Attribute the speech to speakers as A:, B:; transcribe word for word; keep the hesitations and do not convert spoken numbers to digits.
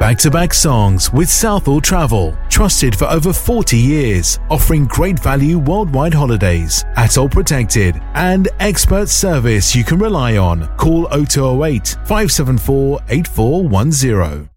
A: Back-to-back songs with Southall Travel, trusted for over forty years, offering great value worldwide holidays, atoll protected, and expert service you can rely on. Call oh two oh eight, five seven four, eight four one zero.